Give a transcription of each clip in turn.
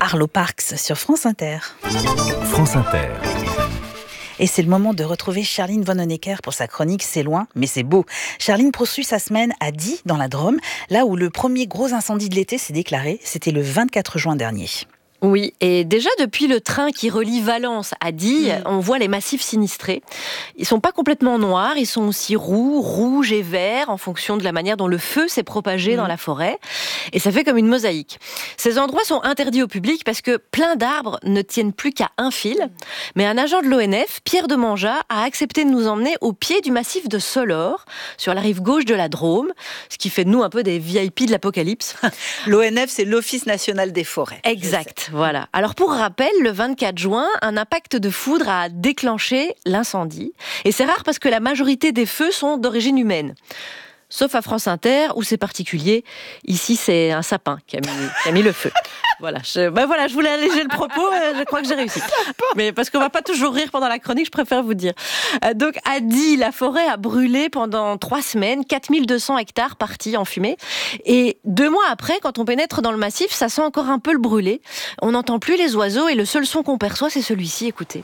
Arlo Parks sur France Inter. France Inter. Et c'est le moment de retrouver Charline Vanhoenacker pour sa chronique C'est loin, mais c'est beau. Charline poursuit sa semaine à Die, dans la Drôme, là où le premier gros incendie de l'été s'est déclaré. C'était le 24 juin dernier. Oui, et déjà depuis le train qui relie Valence à Die, on voit les massifs sinistrés. Ils sont pas complètement noirs, ils sont aussi roux, rouges et verts en fonction de la manière dont le feu s'est propagé dans la forêt. Et ça fait comme une mosaïque. Ces endroits sont interdits au public parce que plein d'arbres ne tiennent plus qu'à un fil. Mais un agent de l'ONF, Pierre Demangeat, a accepté de nous emmener au pied du massif de Solor, sur la rive gauche de la Drôme, ce qui fait de nous un peu des VIP de l'apocalypse. L'ONF, c'est l'Office National des Forêts. Exact. Voilà. Alors pour rappel, le 24 juin, un impact de foudre a déclenché l'incendie. Et c'est rare parce que la majorité des feux sont d'origine humaine. Sauf à France Inter, où c'est particulier. Ici, c'est un sapin qui a mis le feu. Voilà, je voulais alléger le propos, je crois que j'ai réussi. Mais parce qu'on va pas toujours rire pendant la chronique, je préfère vous dire. Donc, à Die, la forêt a brûlé pendant 3 semaines, 4200 hectares partis en fumée. Et 2 mois après, quand on pénètre dans le massif, ça sent encore un peu le brûlé. On n'entend plus les oiseaux et le seul son qu'on perçoit, c'est celui-ci, écoutez.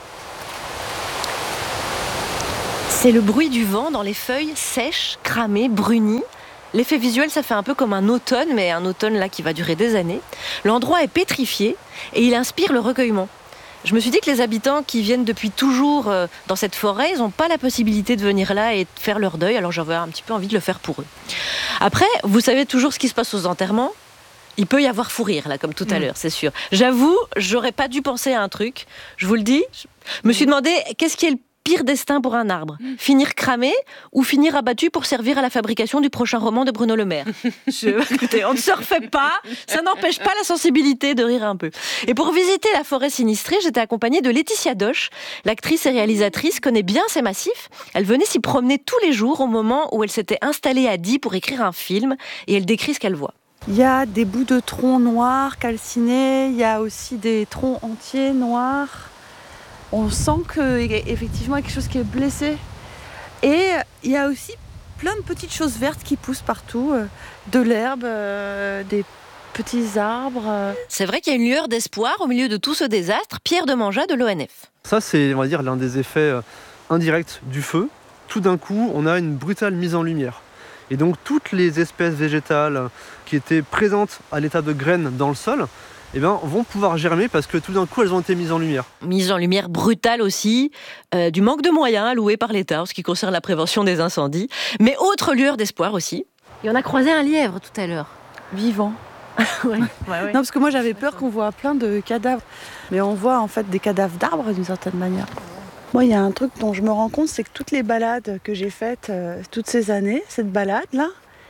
C'est le bruit du vent dans les feuilles sèches, cramées, brunies. L'effet visuel, ça fait un peu comme un automne, mais un automne là qui va durer des années. L'endroit est pétrifié et il inspire le recueillement. Je me suis dit que les habitants qui viennent depuis toujours dans cette forêt, ils n'ont pas la possibilité de venir là et de faire leur deuil, alors j'avais un petit peu envie de le faire pour eux. Après, vous savez toujours ce qui se passe aux enterrements. Il peut y avoir fou rire, là, comme tout à l'heure, c'est sûr. J'avoue, j'aurais pas dû penser à un truc. Je vous le dis, je me suis demandé, qu'est-ce qui est le pire destin pour un arbre ? Finir cramé ou finir abattu pour servir à la fabrication du prochain roman de Bruno Le Maire ? Écoutez, on ne se refait pas, ça n'empêche pas la sensibilité de rire un peu. Et pour visiter la forêt sinistrée, j'étais accompagnée de Laetitia Doche. L'actrice et réalisatrice connaît bien ces massifs. Elle venait s'y promener tous les jours au moment où elle s'était installée à Die pour écrire un film et elle décrit ce qu'elle voit. Il y a des bouts de troncs noirs calcinés, il y a aussi des troncs entiers noirs. On sent qu'effectivement il y a quelque chose qui est blessé. Et il y a aussi plein de petites choses vertes qui poussent partout, de l'herbe, des petits arbres. C'est vrai qu'il y a une lueur d'espoir au milieu de tout ce désastre. Pierre Demangeat de l'ONF. Ça, c'est, on va dire, l'un des effets indirects du feu. Tout d'un coup, on a une brutale mise en lumière. Et donc toutes les espèces végétales qui étaient présentes à l'état de graines dans le sol, vont pouvoir germer parce que tout d'un coup, elles ont été mises en lumière. Mise en lumière brutale aussi, du manque de moyens alloués par l'État en ce qui concerne la prévention des incendies. Mais autre lueur d'espoir aussi. Et on a croisé un lièvre tout à l'heure. Vivant. Ouais. Non, parce que moi j'avais peur qu'on voit plein de cadavres. Mais on voit en fait des cadavres d'arbres d'une certaine manière. Moi, il y a un truc dont je me rends compte, c'est que toutes les balades que j'ai faites toutes ces années, cette balade-là,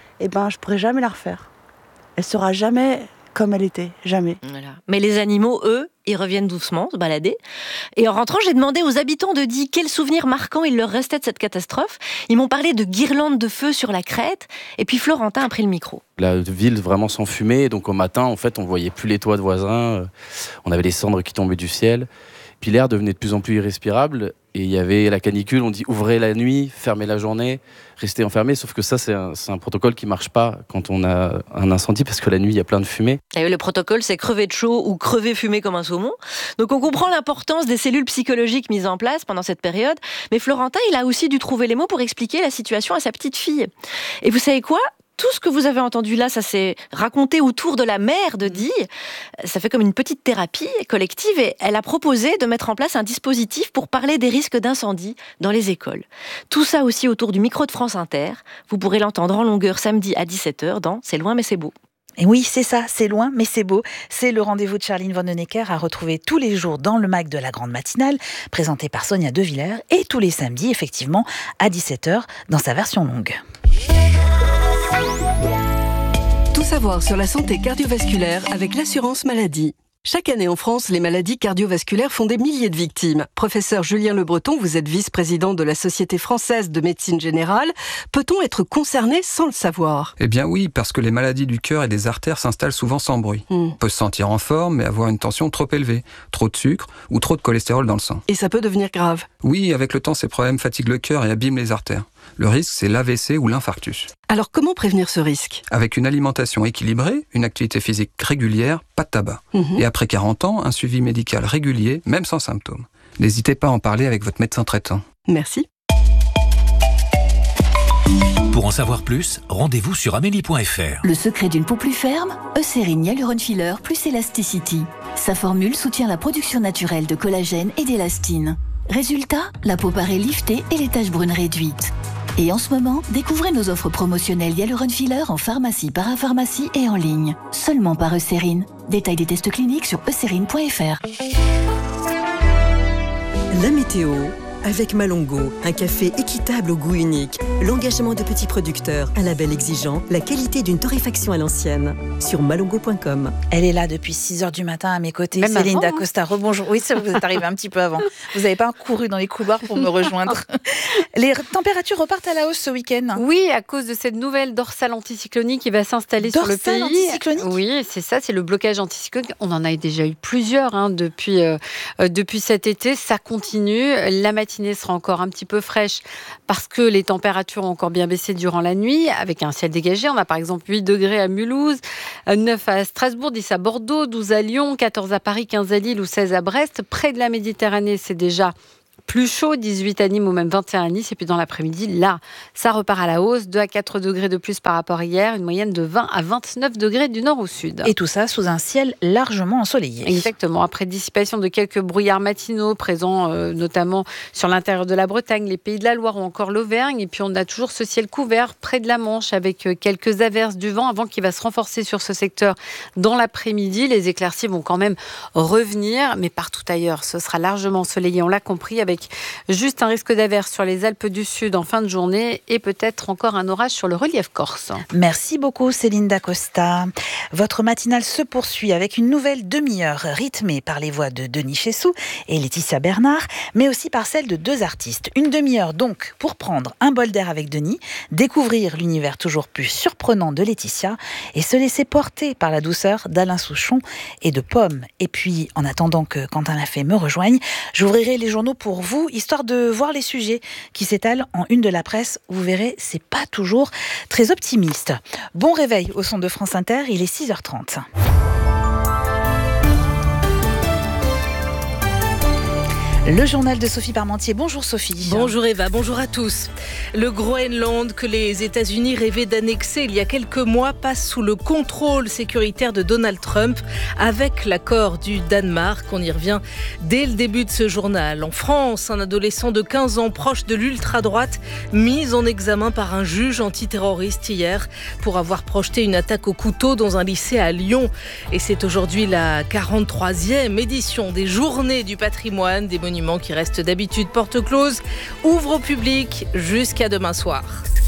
je pourrais jamais la refaire. Elle sera jamais comme elle était, jamais. Voilà. Mais les animaux, eux, ils reviennent doucement se balader. Et en rentrant, j'ai demandé aux habitants de Die quels souvenirs marquants il leur restait de cette catastrophe. Ils m'ont parlé de guirlandes de feu sur la crête. Et puis Florentin a pris le micro. La ville vraiment s'enfumait. Donc au matin, en fait, on voyait plus les toits de voisins. On avait les cendres qui tombaient du ciel. Puis l'air devenait de plus en plus irrespirable. Et il y avait la canicule, on dit ouvrez la nuit, fermez la journée, restez enfermés. Sauf que ça, c'est un protocole qui ne marche pas quand on a un incendie, parce que la nuit, il y a plein de fumée. Et le protocole, c'est crever de chaud ou crever fumé comme un saumon. Donc on comprend l'importance des cellules psychologiques mises en place pendant cette période. Mais Florentin, il a aussi dû trouver les mots pour expliquer la situation à sa petite fille. Et vous savez quoi ? Tout ce que vous avez entendu là, ça s'est raconté autour de la mère de Die. Ça fait comme une petite thérapie collective et elle a proposé de mettre en place un dispositif pour parler des risques d'incendie dans les écoles. Tout ça aussi autour du micro de France Inter. Vous pourrez l'entendre en longueur samedi à 17h dans C'est loin mais c'est beau. Et oui, c'est ça, c'est loin, mais c'est beau. C'est le rendez-vous de Charline Vanhoenacker à retrouver tous les jours dans le MAC de la Grande Matinale, présenté par Sonia De Villers, et tous les samedis, effectivement, à 17h, dans sa version longue. Tout savoir sur la santé cardiovasculaire avec l'assurance maladie. Chaque année en France, les maladies cardiovasculaires font des milliers de victimes. Professeur Julien Le Breton, vous êtes vice-président de la Société française de médecine générale. Peut-on être concerné sans le savoir ? Eh bien oui, parce que les maladies du cœur et des artères s'installent souvent sans bruit. On peut se sentir en forme, mais avoir une tension trop élevée, trop de sucre ou trop de cholestérol dans le sang. Et ça peut devenir grave. Oui, avec le temps, ces problèmes fatiguent le cœur et abîment les artères. Le risque, c'est l'AVC ou l'infarctus. Alors comment prévenir ce risque ? Avec une alimentation équilibrée, une activité physique régulière, pas de tabac. Et après 40 ans, un suivi médical régulier, même sans symptômes. N'hésitez pas à en parler avec votre médecin traitant. Merci. Pour en savoir plus, rendez-vous sur amélie.fr. Le secret d'une peau plus ferme, Eucérine Hyaluron Filler plus Elasticity. Sa formule soutient la production naturelle de collagène et d'élastine. Résultat, la peau paraît liftée et les taches brunes réduites. Et en ce moment, découvrez nos offres promotionnelles Hyaluron Filler en pharmacie, parapharmacie et en ligne. Seulement par Eucérine. Détail des tests cliniques sur eucérine.fr. La météo avec Malongo, un café équitable au goût unique, l'engagement de petits producteurs, un label exigeant, la qualité d'une torréfaction à l'ancienne. Sur malongo.com. Elle est là depuis 6h du matin à mes côtés. Même Céline avant, Dacosta, rebonjour. Oui, vous êtes arrivée un petit peu avant. Vous n'avez pas couru dans les couloirs pour me rejoindre. Les températures repartent à la hausse ce week-end. Oui, à cause de cette nouvelle dorsale anticyclonique qui va s'installer sur le pays. Dorsale anticyclonique ? Oui, c'est ça, c'est le blocage anticyclonique. On en a déjà eu plusieurs depuis cet été. Ça continue. La matinée sera encore un petit peu fraîche parce que les températures ont encore bien baissé durant la nuit avec un ciel dégagé. On a par exemple 8 degrés à Mulhouse, 9 à Strasbourg, 10 à Bordeaux, 12 à Lyon, 14 à Paris, 15 à Lille ou 16 à Brest. Près de la Méditerranée, c'est déjà plus chaud, 18 à Nîmes ou même 21 à Nice. Et puis dans l'après-midi, là, ça repart à la hausse. 2 à 4 degrés de plus par rapport à hier. Une moyenne de 20 à 29 degrés du nord au sud. Et tout ça sous un ciel largement ensoleillé. Exactement. Après dissipation de quelques brouillards matinaux présents notamment sur l'intérieur de la Bretagne, les Pays de la Loire ou encore l'Auvergne. Et puis on a toujours ce ciel couvert près de la Manche avec quelques averses du vent avant qu'il va se renforcer sur ce secteur dans l'après-midi. Les éclaircies vont quand même revenir. Mais partout ailleurs, ce sera largement ensoleillé. On l'a compris avec juste un risque d'averse sur les Alpes du Sud en fin de journée et peut-être encore un orage sur le relief corse. Merci beaucoup Céline Dacosta. Votre matinale se poursuit avec une nouvelle demi-heure rythmée par les voix de Denis Chessou et Laetitia Bernard, mais aussi par celle de 2 artistes. Une demi-heure donc pour prendre un bol d'air avec Denis, découvrir l'univers toujours plus surprenant de Laetitia et se laisser porter par la douceur d'Alain Souchon et de Pomme. Et puis, en attendant que Quentin Lafay me rejoigne, j'ouvrirai les journaux pour vous, histoire de voir les sujets qui s'étalent en une de la presse. Vous verrez, c'est pas toujours très optimiste. Bon réveil au son de France Inter, il est 6h30. Le journal de Sophie Parmentier. Bonjour Sophie. Bonjour Eva, bonjour à tous. Le Groenland que les États-Unis rêvaient d'annexer il y a quelques mois passe sous le contrôle sécuritaire de Donald Trump avec l'accord du Danemark. On y revient dès le début de ce journal. En France, un adolescent de 15 ans proche de l'ultra-droite mis en examen par un juge antiterroriste hier pour avoir projeté une attaque au couteau dans un lycée à Lyon. Et c'est aujourd'hui la 43e édition des Journées du patrimoine, des monuments qui restent d'habitude porte close, ouvrent au public jusqu'à demain soir.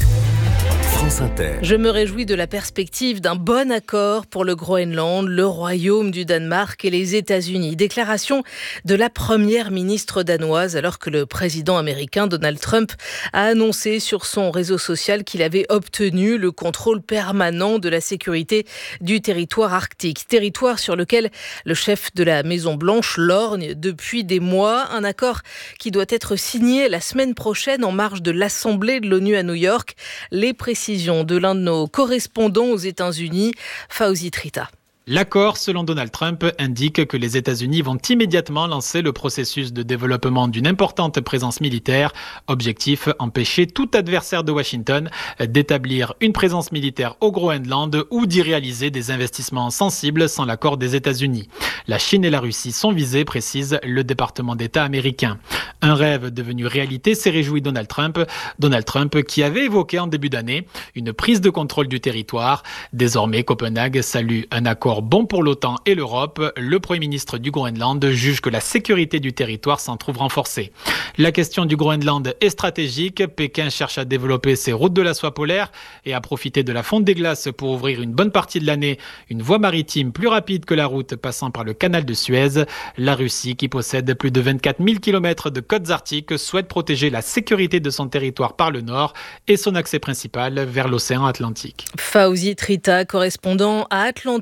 France Inter. Je me réjouis de la perspective d'un bon accord pour le Groenland, le Royaume du Danemark et les États-Unis. Déclaration de la première ministre danoise alors que le président américain Donald Trump a annoncé sur son réseau social qu'il avait obtenu le contrôle permanent de la sécurité du territoire arctique. Territoire sur lequel le chef de la Maison-Blanche lorgne depuis des mois. Un accord qui doit être signé la semaine prochaine en marge de l'Assemblée de l'ONU à New York. Les précisions de l'un de nos correspondants aux États-Unis, Fawzi Trita. L'accord, selon Donald Trump, indique que les États-Unis vont immédiatement lancer le processus de développement d'une importante présence militaire. Objectif, empêcher tout adversaire de Washington d'établir une présence militaire au Groenland ou d'y réaliser des investissements sensibles sans l'accord des États-Unis. La Chine et la Russie sont visées, précise le département d'État américain. Un rêve devenu réalité, s'est réjoui Donald Trump. Donald Trump qui avait évoqué en début d'année une prise de contrôle du territoire. Désormais, Copenhague salue un accord bon pour l'OTAN et l'Europe. Le Premier ministre du Groenland juge que la sécurité du territoire s'en trouve renforcée. La question du Groenland est stratégique. Pékin cherche à développer ses routes de la soie polaire et à profiter de la fonte des glaces pour ouvrir une bonne partie de l'année une voie maritime plus rapide que la route passant par le canal de Suez. La Russie, qui possède plus de 24 000 km de côtes arctiques, souhaite protéger la sécurité de son territoire par le nord et son accès principal vers l'océan Atlantique. Fawzi Trita, correspondant à Atlanta pour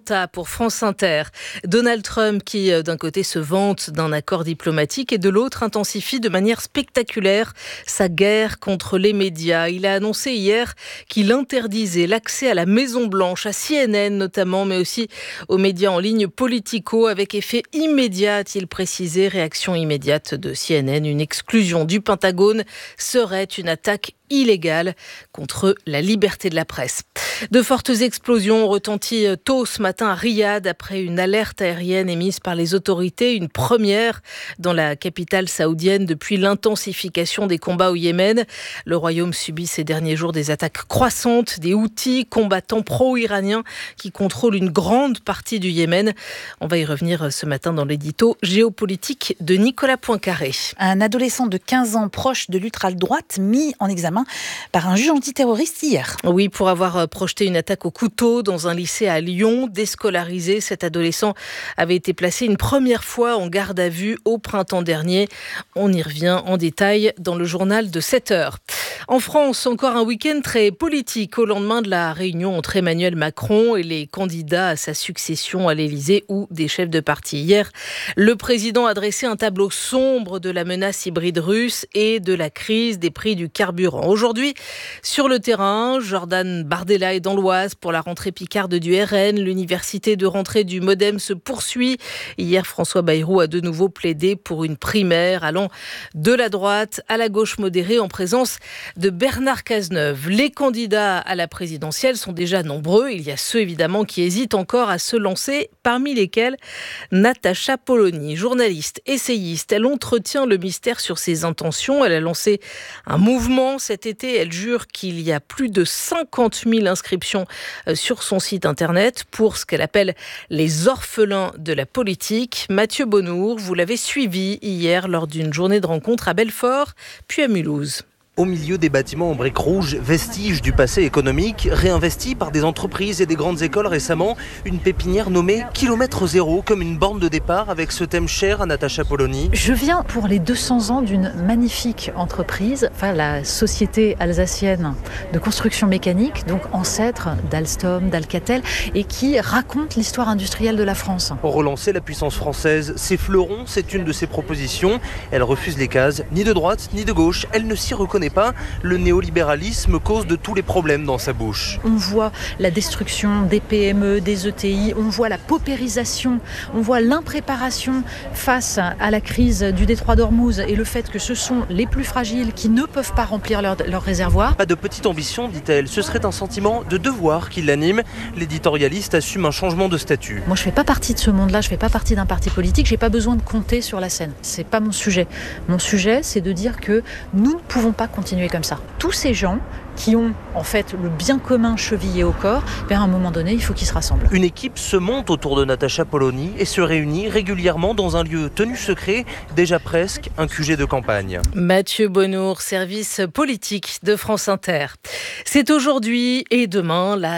pour France Inter. Donald Trump qui, d'un côté, se vante d'un accord diplomatique et de l'autre, intensifie de manière spectaculaire sa guerre contre les médias. Il a annoncé hier qu'il interdisait l'accès à la Maison-Blanche, à CNN notamment, mais aussi aux médias en ligne Politico, avec effet immédiat, a-t-il précisé. Réaction immédiate de CNN, une exclusion du Pentagone serait une attaque illégale contre la liberté de la presse. De fortes explosions ont retenti tôt ce matin à Riyad après une alerte aérienne émise par les autorités, une première dans la capitale saoudienne depuis l'intensification des combats au Yémen. Le royaume subit ces derniers jours des attaques croissantes des Houthis, combattants pro-iraniens qui contrôlent une grande partie du Yémen. On va y revenir ce matin dans l'édito géopolitique de Nicolas Poincaré. Un adolescent de 15 ans proche de l'ultra-droite mis en examen par un juge antiterroriste hier. Oui, pour avoir projeté une attaque au couteau dans un lycée à Lyon. Déscolarisé, cet adolescent avait été placé une première fois en garde à vue au printemps dernier. On y revient en détail dans le journal de 7h. En France, encore un week-end très politique au lendemain de la réunion entre Emmanuel Macron et les candidats à sa succession à l'Élysée ou des chefs de parti. Hier, le président a dressé un tableau sombre de la menace hybride russe et de la crise des prix du carburant. Aujourd'hui, sur le terrain, Jordan Bardella est dans l'Oise pour la rentrée picarde du RN. L'université de rentrée du Modem se poursuit. Hier, François Bayrou a de nouveau plaidé pour une primaire allant de la droite à la gauche modérée en présence de Bernard Cazeneuve. Les candidats à la présidentielle sont déjà nombreux. Il y a ceux évidemment qui hésitent encore à se lancer, parmi lesquels Natacha Polony, journaliste, essayiste. Elle entretient le mystère sur ses intentions. Elle a lancé un mouvement cet été. Elle jure qu'il y a plus de 50 000 inscriptions sur son site internet pour ce qu'elle appelle les orphelins de la politique. Mathieu Bonnour, vous l'avez suivi hier lors d'une journée de rencontre à Belfort, puis à Mulhouse. Au milieu des bâtiments en briques rouges, vestiges du passé économique, réinvestis par des entreprises et des grandes écoles récemment, une pépinière nommée Kilomètre Zéro, comme une borne de départ avec ce thème cher à Natacha Polony. Je viens pour les 200 ans d'une magnifique entreprise, la société alsacienne de construction mécanique, donc ancêtre d'Alstom, d'Alcatel, et qui raconte l'histoire industrielle de la France. Pour relancer la puissance française, ses fleurons, c'est une de ses propositions. Elle refuse les cases, ni de droite ni de gauche, elle ne s'y reconnaît pas, le néolibéralisme cause de tous les problèmes dans sa bouche. On voit la destruction des PME, des ETI, on voit la paupérisation, on voit l'impréparation face à la crise du détroit d'Ormuz et le fait que ce sont les plus fragiles qui ne peuvent pas remplir leur réservoir. Pas de petite ambition, dit-elle, ce serait un sentiment de devoir qui l'anime. L'éditorialiste assume un changement de statut. Moi je fais pas partie de ce monde-là, je fais pas partie d'un parti politique, j'ai pas besoin de compter sur la scène. C'est pas mon sujet. Mon sujet, c'est de dire que nous ne pouvons pas continuer comme ça. Tous ces gens qui ont en fait le bien commun chevillé au corps, à un moment donné, il faut qu'ils se rassemblent. Une équipe se monte autour de Natacha Polony et se réunit régulièrement dans un lieu tenu secret, déjà presque un QG de campagne. Mathieu Bonnour, service politique de France Inter. C'est aujourd'hui et demain la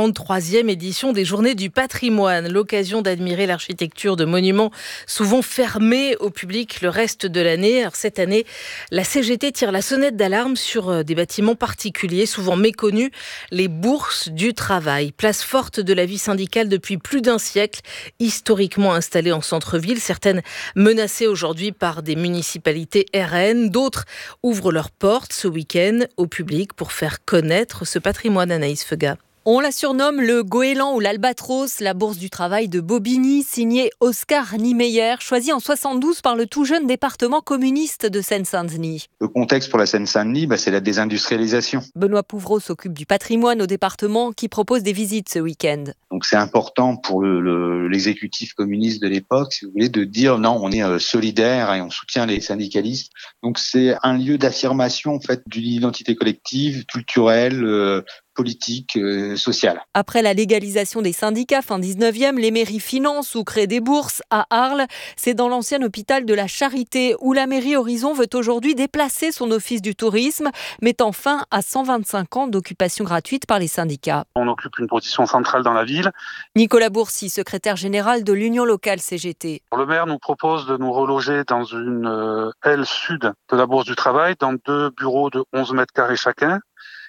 43e édition des Journées du patrimoine, l'occasion d'admirer l'architecture de monuments souvent fermés au public le reste de l'année. Alors cette année, la CGT tire la sonnette d'alarme sur des bâtiments particuliers, souvent méconnus, les bourses du travail. Place forte de la vie syndicale depuis plus d'un siècle, historiquement installées en centre-ville, certaines menacées aujourd'hui par des municipalités RN, d'autres ouvrent leurs portes ce week-end au public pour faire connaître ce patrimoine. Anaïs Feuga. On la surnomme le goéland ou l'albatros, la bourse du travail de Bobigny, signée Oscar Niemeyer, choisie en 72 par le tout jeune département communiste de Seine-Saint-Denis. Le contexte pour la Seine-Saint-Denis, c'est la désindustrialisation. Benoît Pouvreau s'occupe du patrimoine au département qui propose des visites ce week-end. Donc c'est important pour l'exécutif communiste de l'époque, si vous voulez, de dire non, on est solidaire et on soutient les syndicalistes. Donc c'est un lieu d'affirmation en fait d'une identité collective, culturelle, politique, sociale. Après la légalisation des syndicats fin 19e, les mairies financent ou créent des bourses à Arles. C'est dans l'ancien hôpital de la Charité où la mairie Horizon veut aujourd'hui déplacer son office du tourisme, mettant fin à 125 ans d'occupation gratuite par les syndicats. On occupe une position centrale dans la ville. Nicolas Bourcy, secrétaire général de l'Union locale CGT. Le maire nous propose de nous reloger dans une aile sud de la Bourse du Travail, dans 2 bureaux de 11 mètres carrés chacun.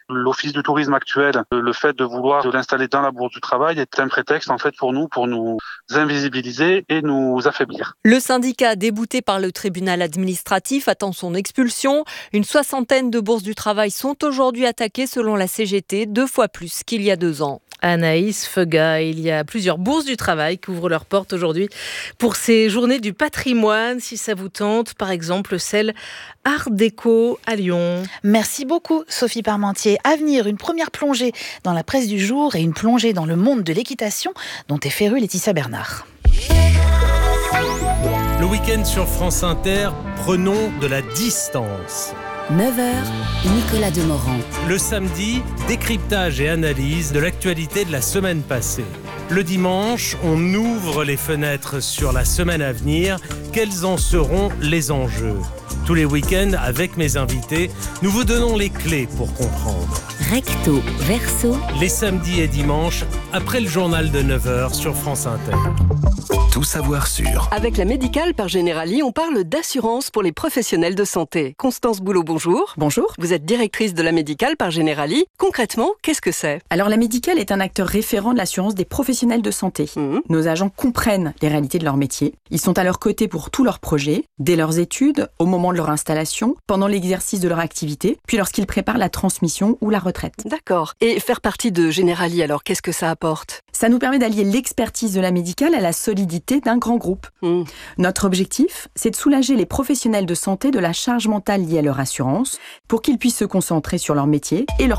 L'Office du tourisme actuel, le fait de vouloir l'installer dans la Bourse du travail est un prétexte en fait pour nous invisibiliser et nous affaiblir. Le syndicat débouté par le tribunal administratif attend son expulsion. Une 60aine de bourses du travail sont aujourd'hui attaquées selon la CGT, 2 fois plus qu'il y a 2 ans. Anaïs Feuga, il y a plusieurs bourses du travail qui ouvrent leurs portes aujourd'hui pour ces journées du patrimoine. Si ça vous tente, par exemple celle Art Déco à Lyon. Merci beaucoup Sophie Parmentier. À venir, une première plongée dans la presse du jour et une plongée dans le monde de l'équitation dont est férue Laetitia Bernard. Le week-end sur France Inter, prenons de la distance. 9h, Nicolas Demorand. Le samedi, décryptage et analyse de l'actualité de la semaine passée. Le dimanche, on ouvre les fenêtres sur la semaine à venir. Quels en seront les enjeux ? Tous les week-ends, avec mes invités, nous vous donnons les clés pour comprendre. Recto, verso. Les samedis et dimanches, après le journal de 9h sur France Inter. Tout savoir sur. Avec la Médicale par Generali, on parle d'assurance pour les professionnels de santé. Constance Boulot, bonjour. Bonjour. Vous êtes directrice de la Médicale par Generali. Concrètement, qu'est-ce que c'est ? Alors la Médicale est un acteur référent de l'assurance des professionnels de santé. Nos agents comprennent les réalités de leur métier. Ils sont à leur côté pour tous leurs projets, dès leurs études, au moment de leur installation, pendant l'exercice de leur activité, puis lorsqu'ils préparent la transmission ou la retraite. D'accord. Et faire partie de Generali, alors qu'est-ce que ça apporte ? Ça nous permet d'allier l'expertise de la Médicale à la solidité d'un grand groupe. Notre objectif, c'est de soulager les professionnels de santé de la charge mentale liée à leur assurance pour qu'ils puissent se concentrer sur leur métier et leur